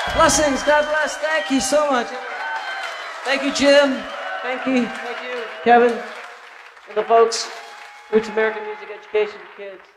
Blessings. God bless. Thank you so much. Thank you, Jim. Thank you, Kevin, and the folks. Roots American Music Education for Kids.